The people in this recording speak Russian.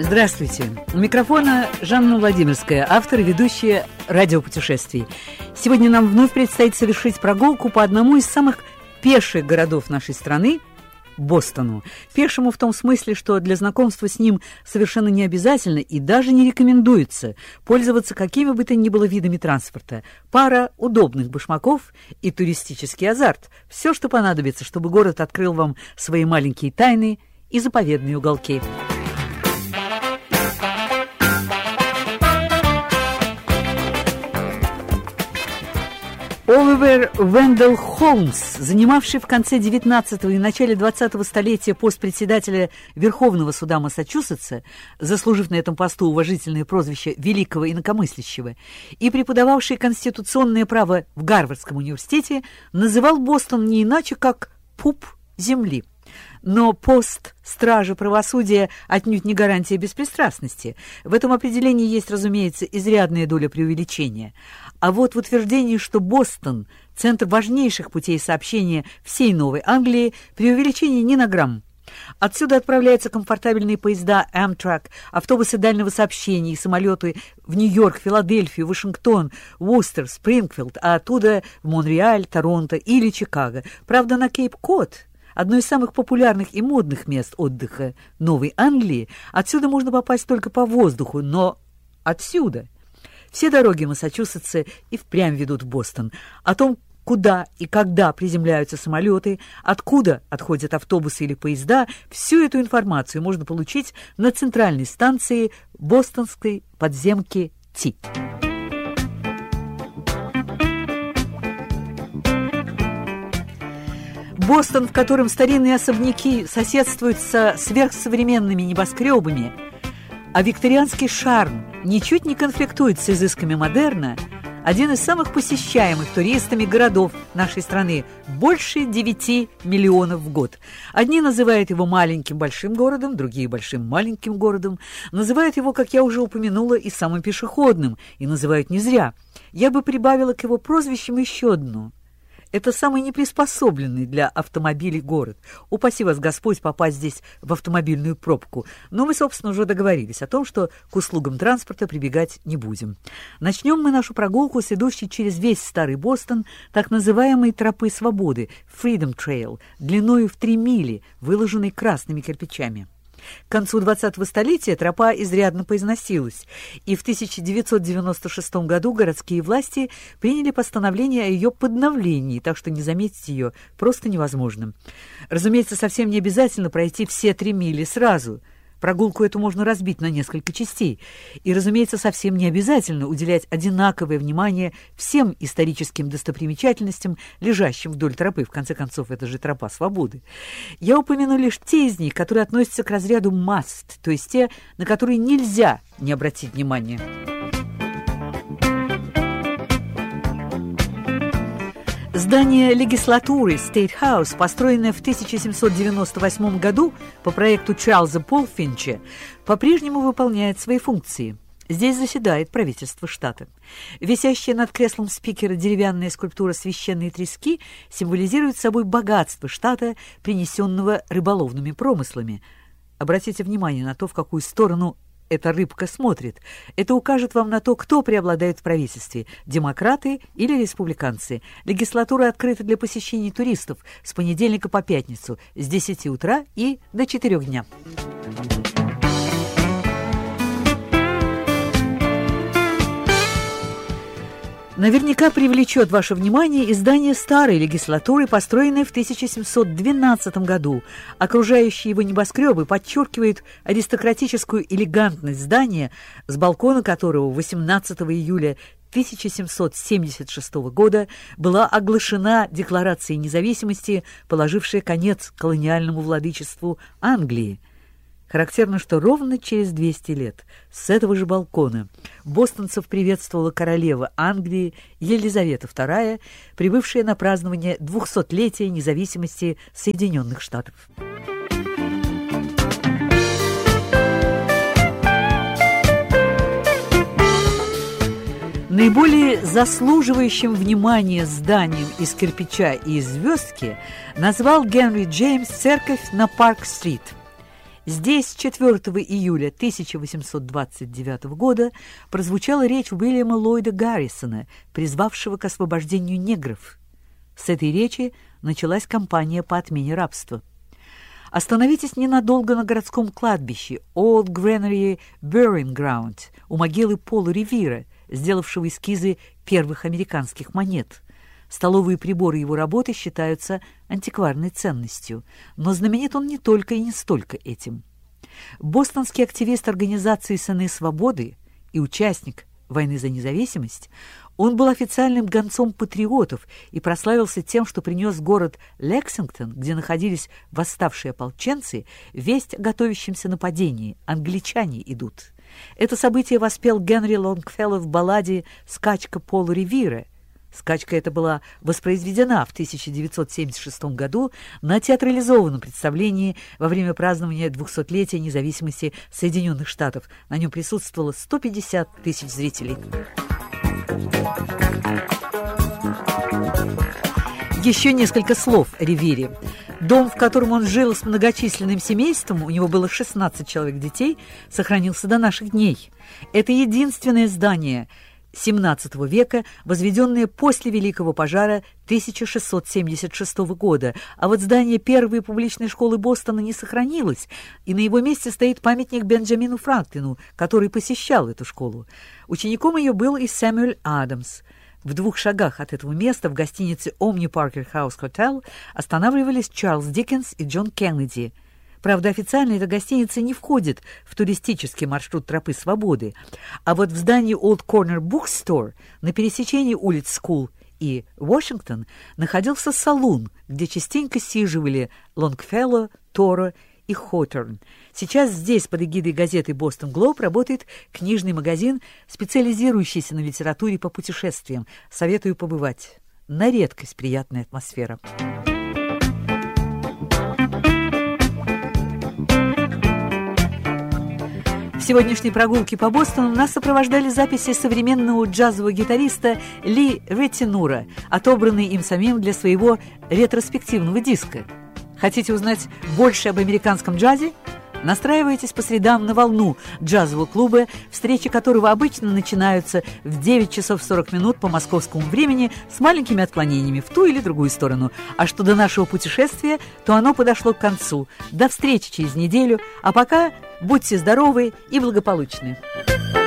Здравствуйте. У микрофона Жанна Владимирская, автор и ведущая радиопутешествий. Сегодня нам вновь предстоит совершить прогулку по одному из самых пеших городов нашей страны – Бостону. Пешему в том смысле, что для знакомства с ним совершенно не обязательно и даже не рекомендуется пользоваться какими бы то ни было видами транспорта. Пара удобных башмаков и туристический азарт – все, что понадобится, чтобы город открыл вам свои маленькие тайны и заповедные уголки. Оливер Вендell Холмс, занимавший в конце XIX и начале XX столетия пост председателя Верховного суда Массачусетса, заслужив на этом посту уважительное прозвище великого инакомыслящего, и преподававший конституционное право в Гарвардском университете, называл Бостон не иначе, как «пуп земли». Но пост стража правосудия отнюдь не гарантия беспристрастности. В этом определении есть, разумеется, изрядная доля преувеличения. А вот в утверждении, что Бостон – центр важнейших путей сообщения всей Новой Англии, преувеличение ни на грамм. Отсюда отправляются комфортабельные поезда Amtrak, автобусы дальнего сообщения и самолеты в Нью-Йорк, Филадельфию, Вашингтон, Вустер, Спрингфилд, а оттуда в Монреаль, Торонто или Чикаго. Правда, на Кейп-Код, одно из самых популярных и модных мест отдыха Новой Англии, отсюда можно попасть только по воздуху, но отсюда. Все дороги Массачусетса и впрямь ведут в Бостон. О том, куда и когда приземляются самолеты, откуда отходят автобусы или поезда, всю эту информацию можно получить на центральной станции бостонской подземки Ти. Бостон, в котором старинные особняки соседствуют со сверхсовременными небоскребами, а викторианский шарм ничуть не конфликтует с изысками модерна, один из самых посещаемых туристами городов нашей страны, больше 9 миллионов в год. Одни называют его маленьким большим городом, другие большим маленьким городом, называют его, как я уже упомянула, и самым пешеходным, и называют не зря. Я бы прибавила к его прозвищам еще одно. Это самый неприспособленный для автомобилей город. Упаси вас, Господь, попасть здесь в автомобильную пробку. Но мы, собственно, уже договорились о том, что к услугам транспорта прибегать не будем. Начнем мы нашу прогулку с идущей через весь старый Бостон так называемой тропы свободы, Freedom Trail, длиною в 3 мили, выложенной красными кирпичами. К концу 20-го столетия тропа изрядно поизносилась, и в 1996 году городские власти приняли постановление о ее подновлении, так что не заметить ее просто невозможно. Разумеется, совсем не обязательно пройти все 3 мили сразу. Прогулку эту можно разбить на несколько частей. И, разумеется, совсем не обязательно уделять одинаковое внимание всем историческим достопримечательностям, лежащим вдоль тропы. В конце концов, это же тропа свободы. Я упомяну лишь те из них, которые относятся к разряду must, то есть те, на которые нельзя не обратить внимания. Здание легислатуры State House, построенное в 1798 году по проекту Чарльза Полфинча, по-прежнему выполняет свои функции. Здесь заседает правительство штата. Висящая над креслом спикера деревянная скульптура священной трески символизирует собой богатство штата, принесенного рыболовными промыслами. Обратите внимание на то, в какую сторону эта рыбка смотрит. Это укажет вам на то, кто преобладает в правительстве – демократы или республиканцы. Легислатура открыта для посещения туристов с понедельника по пятницу с 10 утра и до 4 дня. Наверняка привлечет ваше внимание и здание старой легислатуры, построенное в 1712 году. Окружающие его небоскребы подчеркивают аристократическую элегантность здания, с балкона которого 18 июля 1776 года была оглашена Декларацией независимости, положившая конец колониальному владычеству Англии. Характерно, что ровно через 200 лет с этого же балкона бостонцев приветствовала королева Англии Елизавета II, прибывшая на празднование 200-летия независимости Соединенных Штатов. Наиболее заслуживающим внимания зданием из кирпича и из звездки назвал Генри Джеймс церковь на Парк-стрит. Здесь 4 июля 1829 года прозвучала речь Уильяма Ллойда Гаррисона, призвавшего к освобождению негров. С этой речи началась кампания по отмене рабства. Остановитесь ненадолго на городском кладбище Old Granary Burying Ground у могилы Пола Ревира, сделавшего эскизы первых американских монет. Столовые приборы его работы считаются антикварной ценностью, но знаменит он не только и не столько этим. Бостонский активист организации «Сыны свободы» и участник войны за независимость, он был официальным гонцом патриотов и прославился тем, что принес в город Лексингтон, где находились восставшие ополченцы, весть о готовящемся нападении. Англичане идут. Это событие воспел Генри Лонгфелло в балладе «Скачка Пола Ревира». Скачка эта была воспроизведена в 1976 году на театрализованном представлении во время празднования 200-летия независимости Соединенных Штатов. На нем присутствовало 150 тысяч зрителей. Еще несколько слов о Ривире. Дом, в котором он жил с многочисленным семейством, у него было 16 человек детей, сохранился до наших дней. Это единственное здание XVII века, возведенное после Великого пожара 1676 года, а вот здание первой публичной школы Бостона не сохранилось, и на его месте стоит памятник Бенджамину Франклину, который посещал эту школу. Учеником ее был и Сэмюэль Адамс. В 2 шагах от этого места в гостинице Omni Parker House Hotel останавливались Чарльз Диккенс и Джон Кеннеди. Правда, официально эта гостиница не входит в туристический маршрут Тропы Свободы, а вот в здании Old Corner Bookstore на пересечении улиц School и Вашингтон находился салун, где частенько сиживали Лонгфелло, Торо и Хоторн. Сейчас здесь под эгидой газеты «Бостон Глоб» работает книжный магазин, специализирующийся на литературе по путешествиям. Советую побывать. На редкость приятная атмосфера. В сегодняшней прогулке по Бостону нас сопровождали записи современного джазового гитариста Ли Ретинура, отобранные им самим для своего ретроспективного диска. Хотите узнать больше об американском джазе? Настраивайтесь по средам на волну джазового клуба, встречи которого обычно начинаются в 9 часов 40 минут по московскому времени с маленькими отклонениями в ту или другую сторону. А что до нашего путешествия, то оно подошло к концу. До встречи через неделю, а пока будьте здоровы и благополучны.